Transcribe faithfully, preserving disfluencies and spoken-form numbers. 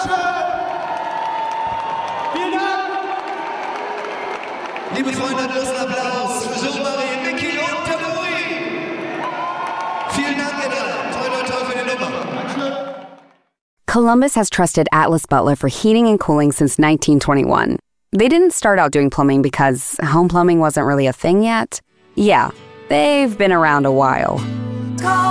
Vielen Dank! Liebe Freunde, großen Applaus für Jean-Marie, Micky und Tamuri. Vielen Dank, ihr drei. Toi, toi, toi für die Nummer. Columbus has trusted Atlas Butler for heating and cooling since nineteen twenty-one. They didn't start out doing plumbing because home plumbing wasn't really a thing yet. Yeah, they've been around a while.